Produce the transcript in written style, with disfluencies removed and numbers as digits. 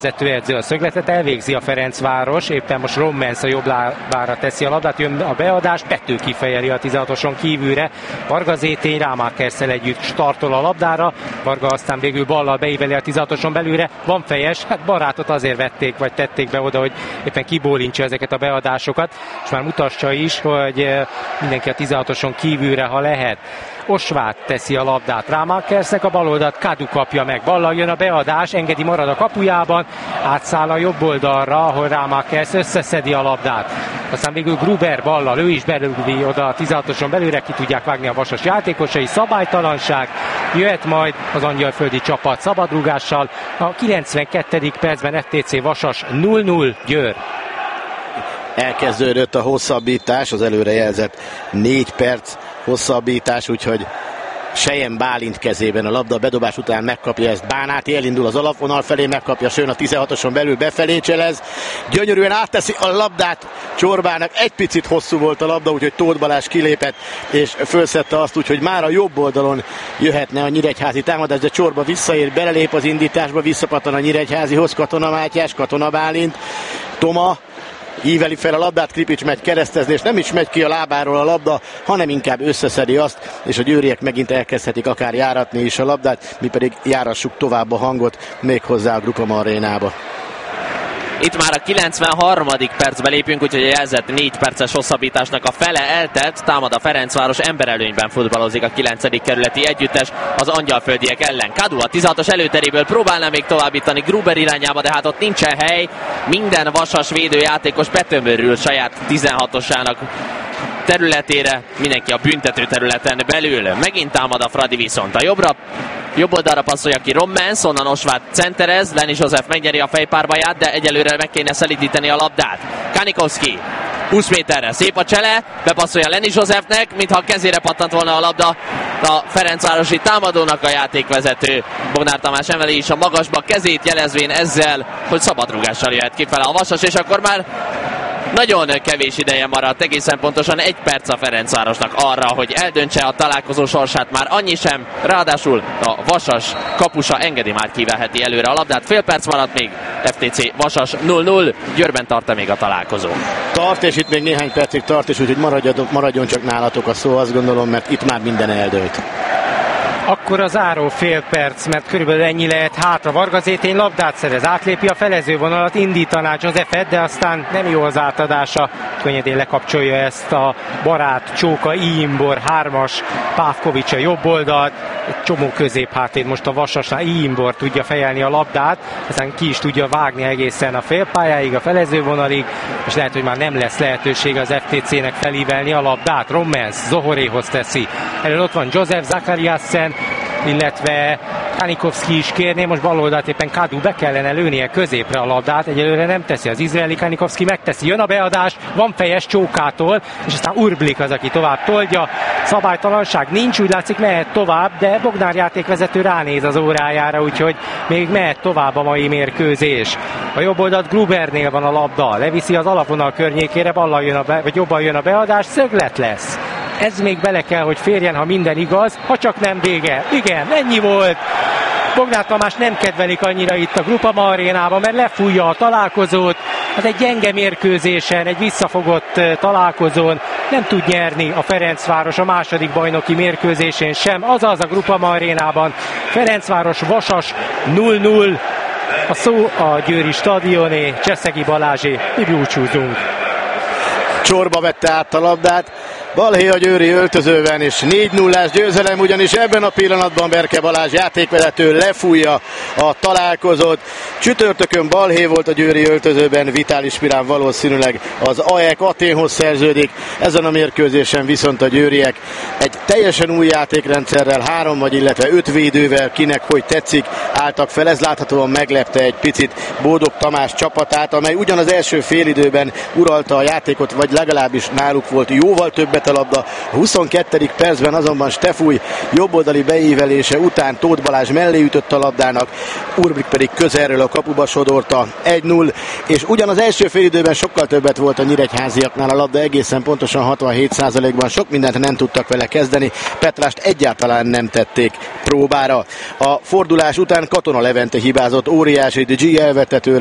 Vezetőedző a szögletet, elvégzi a Ferencváros, éppen most Rommens a jobb lábára teszi a labdát, jön a beadás, Pető fejeli a 16-oson kívülre, Varga Zétény Rámákerszel együtt startol a labdára, Varga aztán végül ballal beíveli a 16-oson belülre, van fejes, hát Barátot azért vették, vagy tették be oda, hogy éppen kibólincsa ezeket a beadásokat, és már mutassa is, hogy mindenki a 16-oson kívülre, ha lehet. Osvát teszi a labdát Rámákersnek, a baloldat Kadu kapja meg, ballal jön a beadás, Engedi marad a kapujában, átszáll a jobb oldalra, ahol Rámákers összeszedi a labdát. Aztán végül Gruber ballal, ő is belüli oda a 16-oson belőle, ki tudják vágni a Vasas játékosai, szabálytalanság, jöhet majd az angyalföldi csapat szabadrúgással, a 92. percben FTC Vasas 0-0 Győr. Elkezdődött a hosszabbítás, az előrejelzett 4 perc hosszabbítás, úgyhogy Sejem Bálint kezében a labda, a bedobás után megkapja ezt Bánáti, elindul az alapvonal felé, megkapja Sön a 16-oson belül, befelé cselez, gyönyörűen átteszi a labdát Csorbának, egy picit hosszú volt a labda, úgyhogy Tóth Balázs kilépett és fölszedte azt, úgyhogy már a jobb oldalon jöhetne a nyíregyházi támadás, de Csorba visszaér, belelép az indításba, visszapattan a nyíregyházihoz, Katona Mátyás, Katona Bálint, Toma íveli fel a labdát, Kripics megy keresztezni, és nem is megy ki a lábáról a labda, hanem inkább összeszedi azt, és a győriek megint elkezdhetik akár járatni is a labdát, mi pedig járassuk tovább a hangot, méghozzá a Groupama arénába. Itt már a 93. percbe lépünk, úgyhogy a jelzett 4 perces hosszabbításnak a fele eltelt. Támad a Ferencváros, emberelőnyben futballozik a 9. kerületi együttes az angyalföldiek ellen. Kadu a 16-os előteréből próbálná még továbbítani Gruber irányába, de hát ott nincsen hely. Minden Vasas védőjátékos betömörül saját 16-osának területére, mindenki a büntető területen belül. Megint támad a Fradi viszont a jobb oldalra passzolja ki Rommens, onnan Osvát centerez, Leni József megnyeri a fejpárbaját, de egyelőre meg kéne szelídíteni a labdát. Kanikovszki 20 méterre, szép a csele, bepasszolja Leni Józsefnek, mintha a kezére pattant volna a labda a ferencvárosi támadónak, a játékvezető Bognár Tamás emeli is a magasba kezét, jelezvén ezzel, hogy szabadrúgással jöhet kifele a Vasas, és akkor már nagyon kevés ideje maradt, egészen pontosan 1 perc a Ferencvárosnak arra, hogy eldöntse a találkozó sorsát, már annyi sem, ráadásul a Vasas kapusa Engedi már kiveheti előre a labdát, fél perc maradt még, FTC Vasas 0-0, Győrben tart még a találkozó. Tart, és itt még néhány percig tart, és úgyhogy maradjon csak nálatok a szó, azt gondolom, mert itt már minden eldőlt. Akkor a záró fél perc, mert körülbelül ennyi lehet hátra. Varga Zétény labdát szerez, átlépi a felezővonalat, indítaná Józsefet, de aztán nem jó az átadása. Könnyedén lekapcsolja ezt a barát Csóka Iimbor 3-as, Pávkovics a jobb oldalt, egy csomó középhátvéd most a Vasasnál, Iimbor tudja fejelni a labdát, aztán ki is tudja vágni egészen a félpályáig, a felezővonalig, és lehet, hogy már nem lesz lehetőség az FTC-nek felívelni a labdát. Rommens Zohoréhoz teszi. Elől ott van József Zakariassen, illetve Kanikovszki is kérné, most baloldalt éppen Kadu, be kellene lőnie középre a labdát, egyelőre nem teszi az izraeli, Kanikovszki megteszi, jön a beadás, van fejes Csókától, és aztán Urblik az, aki tovább toldja, szabálytalanság nincs, úgy látszik mehet tovább, de Bognár játékvezető ránéz az órájára, úgyhogy még mehet tovább a mai mérkőzés. A jobb oldalt Grubernél van a labda, leviszi az alapvonal környékére, jobban jön a beadás, szöglet lesz. Ez még bele kell, hogy férjen, ha minden igaz, ha csak nem vége. Igen, ennyi volt. Bognár Tamás nem kedvelik annyira itt a Groupama arénában, mert lefújja a találkozót. Hát egy gyenge mérkőzésen, egy visszafogott találkozón nem tud nyerni a Ferencváros a második bajnoki mérkőzésén sem. Azaz a Groupama arénában Ferencváros Vasas 0-0. A szó a Győri stadioné, Cseszegi Balázsé, mi búcsúzunk. Csorba vette át a labdát, balhé a győri öltözőben, és 4-0-ás győzelem, ugyanis ebben a pillanatban Berke Balázs játékvezető lefújja a találkozót. Csütörtökön balhé volt a győri öltözőben, Vitális Pirán valószínűleg az AEK Athénhoz szerződik. Ezen a mérkőzésen viszont a győriek egy teljesen új játékrendszerrel, 3 vagy illetve 5 védővel, kinek hogy tetszik, álltak fel. Ez láthatóan meglepte egy picit Bódog Tamás csapatát, amely ugyan az első félidőben uralta a játékot, vagy legalábbis náluk volt jóval többet ment a labda. A 22. percben azonban Stefúj jobboldali beívelése után Tóth Balázs mellé ütött a labdának, Urbik pedig közelről a kapuba sodorta. 1-0, és ugyan az első félidőben sokkal többet volt a nyíregyháziaknál a labda, egészen pontosan 67%-ban, sok mindent nem tudtak vele kezdeni, Petrást egyáltalán nem tették próbára. A fordulás után Katona Levente hibázott, óriási, de G elvette tőle